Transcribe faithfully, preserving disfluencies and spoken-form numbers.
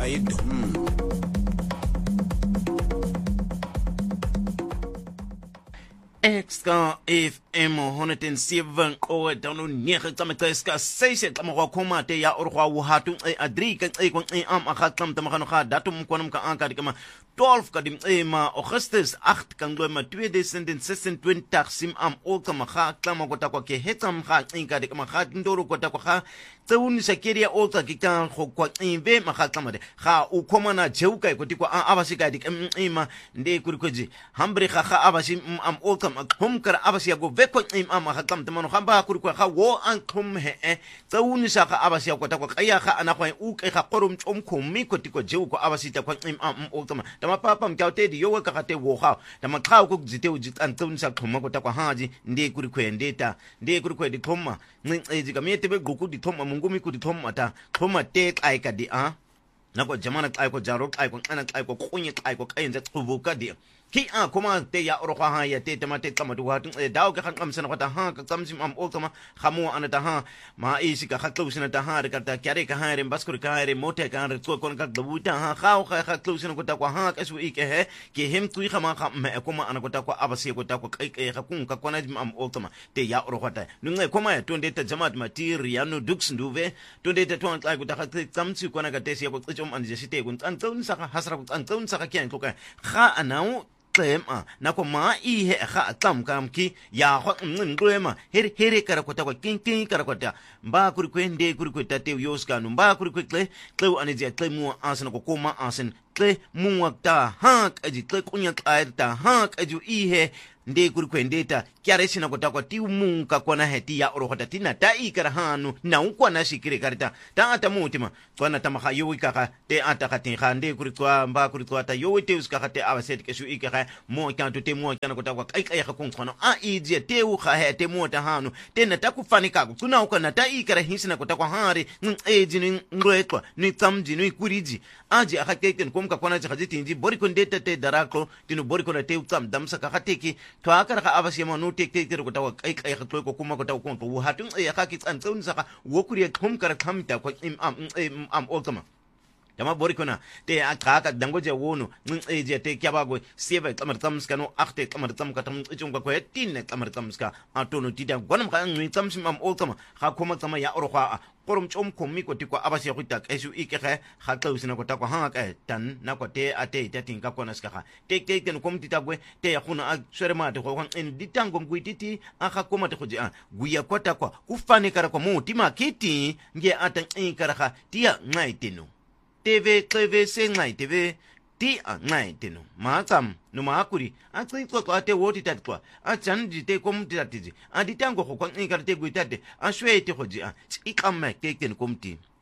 ayikdo Extra F M one oh seven o dono nege tsameka ska seise tsamwa khoma te ya orwa wo hatu e adrika e kon e am akhatlam tamkhano kha datum konum ka anka dikama twaalf ka dim e ma Augustus agt kan glo ma tweede sesentwintig sim am olkama kha klama kota kwa ke hetam kha inka dikama kha ndoro kota kwa kha tsawuni sakeria olka kikan kho kwa imbe ma kha klama de kha u khoma na jeuka ko tikwa abasika dikam e ma nde kurikoji hambre kha kha abasi am olka khum kar abasiya go veko im ama khatam tamano khamba kur ko kha wo an khum he e tsawuni sa kha abasiya ko ta ko kaya kha ana khwa u ke kha qorum chom khumi ko tiko jew ko abasita ko im am o tama tama papa mkyaute di yo ka khate wo kha tama kha ko jite u jit an tsawuni sa khuma ko ta ko haji ndi kur ko ndeta ndi kur ko di khoma ngi eji ka mete be goku di thoma mungumi ku di thoma ta thoma te kai ka di a nako jamana kai ko jaro kai ko ana kai ko kunye kai ko kai nze tsubuka di ki a kuma te ya oro ha ya te te mate kama duwa tun e daw ka kan kam sana kota ha ka kam sim am o kama khamu ana ta ha ma isi ka khatlu sina ta ha ka ta kyare ka ha re baskur ka re mote ka re ko kon ka dabuta ha khaw ka khatlu sina kota ko ha ka su ike he ki hem tu khama kham me kuma ana kota ko abasi kota ko kai kai ka kun ka kona am o kama te ya oro kota nunga kuma ya tonde ta jamaat materiano dux nduve tonde ta ton ka kota ka kam si kona ka te si ko tsom an je site kun an tson sa hasra kun an tson sa ka kyan ko ka kha anau Klema na ko ma i he kha tam kam ki ya ho ngin klema here here kara kota ko kin kin kara kota ba kur ko ende kur ko tate yos kanu ba kur ko kle kle ani je kle mu asan ko koma asan kle mu wakta ha aji kle kunya ta ha aju i he nde kur ko ndeta kyare sina kota ko ti mu ka kona heti ya oro kota tina ta i kara hanu na uko na shikire karta ta ata mutima kona tama kha yo ka te ata ka tin khande kur ko ba kur ko ta yo te us ka te abaset ke su i ka mo kan to te mo kan ko ta ko kai kai ka kun kono a i je te u kha he te mo ta hanu te na ta ku fanika ku kuna uko na ta i kara hisina ko ta ko hari e jini ngretwa ni tamji ni kuriji aje aka keken kom ka kona chaji tinji bori ko ndeta te darako tinu bori ko na te utam damsa ka teki to aka ka abasi ma no te te ko ta ko kai kai ka ko kuma ko ta ko to hatun e aka ki tsan tsun saka wo kuriya kom kar kamta ko im am am oltama Tama borikona te aka dangoje wono ngi eje te kyabago sieve kamar tamska no achte kamar tamka tam ichunga ko tinne kamar tamska atono tida gonam ka ngi tamsi mam olkama ha koma tama ya orokha korum chom komi ko tiko abasi ko tak esu ikhe ha tawsina ko tako ha ka tan na ko te ate tatin ka kona ska te te ken kom titagwe te ya khuna a swerema te ko en ditango ngwititi aka koma te khoji a guya ko takwa kufane kara ko mutima kiti nge atan inkara tia ngaitino T V T V sengai T V ti a ngai tenu ma kam no ma akuri a tsi ko ate woti tatwa a chan di te kom ti tatiji a ditango ko ko ngikarte guitate a shwe te khoji a ikam me ke ken komti